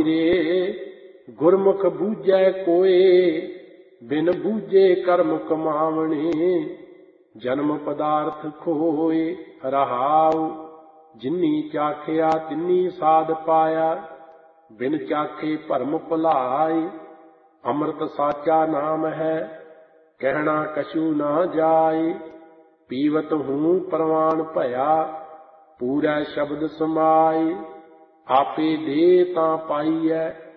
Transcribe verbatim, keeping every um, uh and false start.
ਰੇ ਗੁਰਮੁਖ ਬੂਝੈ ਕੋਏ, ਬਿਨ ਬੂਝੇ ਕਰਮ ਕਮਾਵਣੇ। ਜਨਮ ਪਦਾਰਥ ਖੋਏ ਰਹਾਉ, ਜਿਨੀ ਚਾਖਿਆ ਤਿਨੀ ਸਾਧ ਪਾਇਆ। ਬਿਨ ਚਾਖੇ ਭਰਮ ਭੁਲਾਏ, ਅੰਮ੍ਰਿਤ ਸਾਚਾ ਨਾਮ ਹੈ, ਕਹਿਣਾ ਕਛੂ ਨਾ ਜਾਏ। ਪੀਵਤ ਹੂੰ ਪ੍ਰਵਾਨ ਭਇਆ, ਪੂਰਾ ਸ਼ਬਦ ਸਮਾਏ। ਆਪੇ ਦੇ ਤਾਂ ਪਾਈਐ,